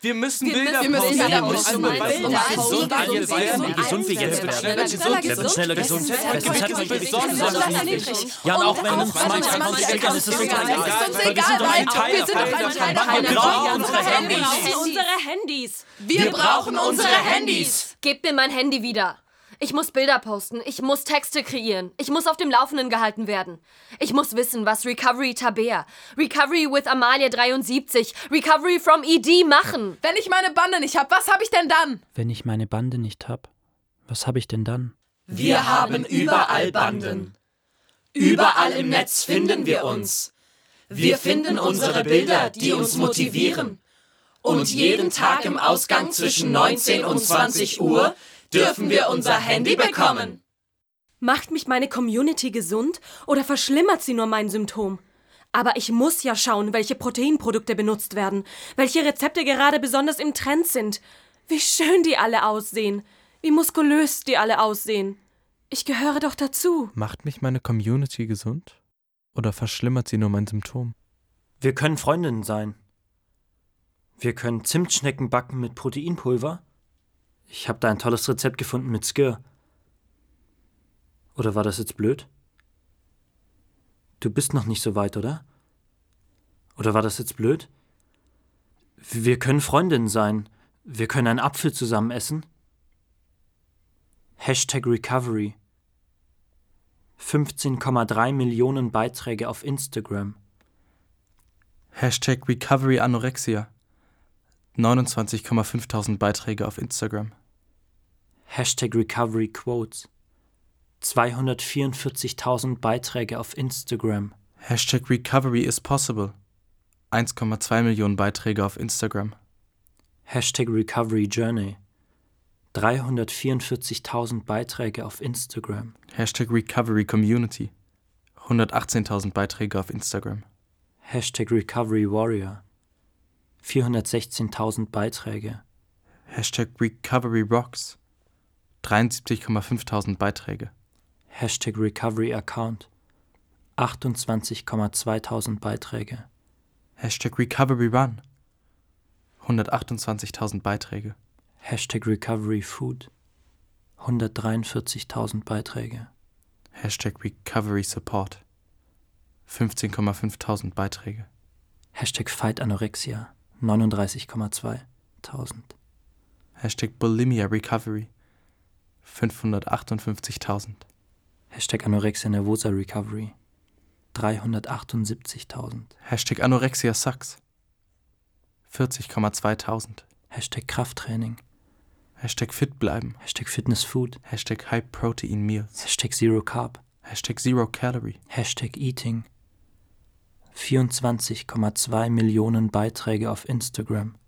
Wir müssen Bilder posten. Wie gesund wir jetzt werden. Wer wird schneller gesund? Ja, und auch wenn uns manchmal dann ist es uns egal. Weil wir sind doch ein Teil davon. Wir brauchen unsere Handys. Wir brauchen unsere Handys. Gebt mir mein Handy wieder. Ich muss Bilder posten, ich muss Texte kreieren, ich muss auf dem Laufenden gehalten werden. Ich muss wissen, was Recovery Tabea, Recovery with Amalia 73, Recovery from ED machen. Wenn ich meine Bande nicht hab, was hab ich denn dann? Wenn ich meine Bande nicht hab, was hab ich denn dann? Wir haben überall Banden. Überall im Netz finden wir uns. Wir finden unsere Bilder, die uns motivieren. Und jeden Tag im Ausgang zwischen 19 und 20 Uhr dürfen wir unser Handy bekommen. Macht mich meine Community gesund oder verschlimmert sie nur mein Symptom? Aber ich muss ja schauen, welche Proteinprodukte benutzt werden, welche Rezepte gerade besonders im Trend sind, wie schön die alle aussehen, wie muskulös die alle aussehen. Ich gehöre doch dazu. Macht mich meine Community gesund oder verschlimmert sie nur mein Symptom? Wir können Freundinnen sein. Wir können Zimtschnecken backen mit Proteinpulver. Ich habe da ein tolles Rezept gefunden mit Skir. Oder war das jetzt blöd? Du bist noch nicht so weit, oder? Oder war das jetzt blöd? Wir können Freundinnen sein. Wir können einen Apfel zusammen essen. #Recovery. 15,3 Millionen Beiträge auf Instagram. #Recovery Anorexia. 29.500 Beiträge auf Instagram. #Recovery Quotes. 244.000 Beiträge auf Instagram. #Recovery is possible. 1,2 Millionen Beiträge auf Instagram. #Recovery Journey. 344.000 Beiträge auf Instagram. #Recovery Community. 118.000 Beiträge auf Instagram. #Recovery Warrior. 416.000 Beiträge. #Recovery Rocks. 73.500 Beiträge. #Recovery Account. 28.200 Beiträge. #Recovery Run. 128.000 Beiträge. #Recovery Food. 143.000 Beiträge. #Recovery Support. 15.500 Beiträge. #Fight Anorexia. 39.200. #Bulimia Recovery. 558.000. #Anorexia Nervosa Recovery. 378.000. #Anorexia Sucks. 40.200. #Krafttraining. #Fit bleiben. #Fitness Food. High Protein Meals. Zero Carb. Zero Calorie. #Eating. 24,2 Millionen Beiträge auf Instagram.